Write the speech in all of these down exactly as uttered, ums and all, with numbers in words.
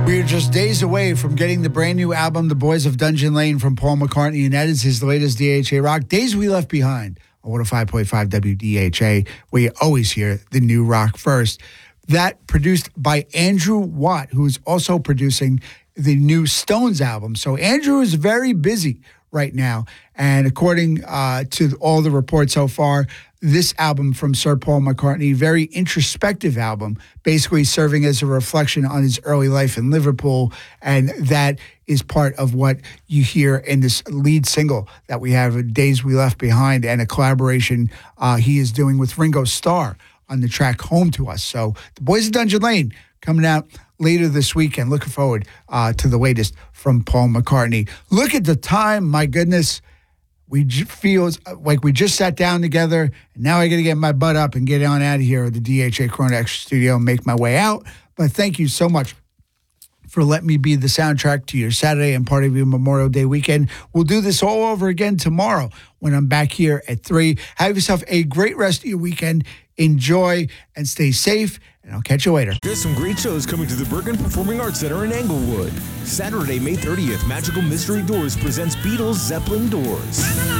We're just days away from getting the brand new album, The Boys of Dungeon Lane, from Paul McCartney, and that is his latest D H A rock. Days We Left Behind on one oh five point five W D H A, where you always hear the new rock first. That produced by Andrew Watt, who is also producing the new Stones album. So Andrew is very busy right now, and according uh, to all the reports so far, this album from Sir Paul McCartney, very introspective album, basically serving as a reflection on his early life in Liverpool. And that is part of what you hear in this lead single that we have, Days We Left Behind, and a collaboration uh, he is doing with Ringo Starr on the track Home to Us. So the Boys of Dungeon Lane coming out later this weekend. Looking forward uh, to the latest from Paul McCartney. Look at the time, my goodness. We j- feel like we just sat down together, and now I got to get my butt up and get on out of here at the D H A Corona Extra Studio and make my way out. But thank you so much for letting me be the soundtrack to your Saturday and part of your Memorial Day weekend. We'll do this all over again tomorrow when I'm back here at three. Have yourself a great rest of your weekend. Enjoy and stay safe, and I'll catch you later. There's some great shows coming to the Bergen Performing Arts Center in Englewood. Saturday, May thirtieth, Magical Mystery Doors presents Beatles Zeppelin Doors.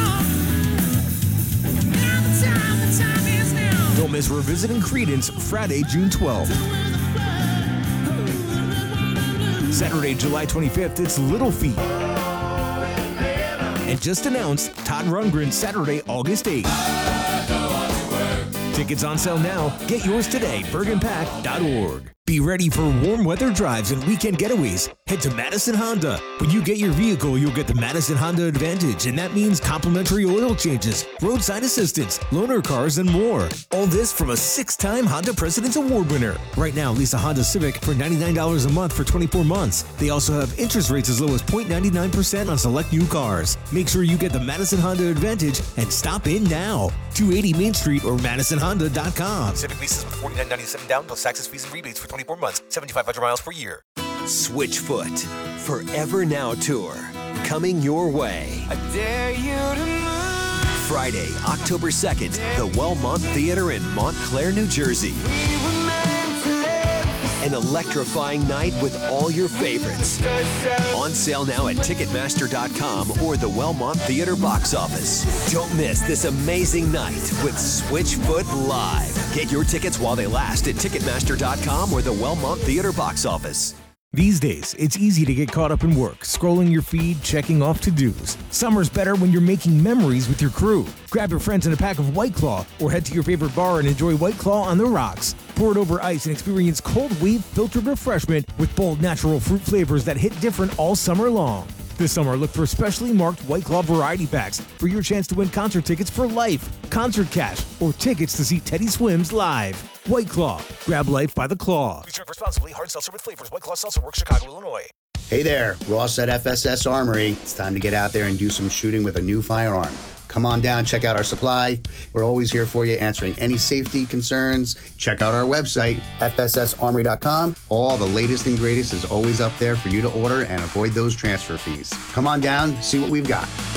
Don't miss Revisiting Creedence, Friday, June twelfth. Saturday, July twenty-fifth, it's Little Feat. And just announced, Todd Rundgren, Saturday, August eighth. Tickets on sale now. Get yours today, bergen pack dot org. Be ready for warm weather drives and weekend getaways. Head to Madison Honda. When you get your vehicle, you'll get the Madison Honda Advantage, and that means complimentary oil changes, roadside assistance, loaner cars, and more. All this from a six-time Honda President's Award winner. Right now, lease a Honda Civic for ninety-nine dollars a month for twenty-four months. They also have interest rates as low as zero point nine nine percent on select new cars. Make sure you get the Madison Honda Advantage and stop in now. two eighty Main Street or madison honda dot com. Civic leases with forty-nine ninety-seven down plus taxes, fees, and rebates for twenty-four months, seventy-five hundred miles per year. Switchfoot Forever Now Tour, coming your way. I dare you to move. Friday, October second, the Wellmont Theater in Montclair, New Jersey. We were meant to live. An electrifying night with all your favorites. On sale now at ticketmaster dot com or the Wellmont Theater box office. Don't miss this amazing night with Switchfoot Live. Get your tickets while they last at ticketmaster dot com or the Wellmont Theater box office. These days, it's easy to get caught up in work, scrolling your feed, checking off to-dos. Summer's better when you're making memories with your crew. Grab your friends in a pack of White Claw, or head to your favorite bar and enjoy White Claw on the rocks. Pour it over ice and experience cold wave filtered refreshment with bold natural fruit flavors that hit different all summer long. This summer, look for specially marked White Claw variety packs for your chance to win concert tickets for life, concert cash, or tickets to see Teddy Swims live. White Claw. Grab life by the claw. Please drink responsibly. Hard seltzer with flavors. White Claw Seltzer Works, Chicago, Illinois. Hey there, Ross at F S S Armory. It's time to get out there and do some shooting with a new firearm. Come on down, check out our supply. We're always here for you, answering any safety concerns. Check out our website, F S S armory dot com. All the latest and greatest is always up there for you to order and avoid those transfer fees. Come on down, see what we've got.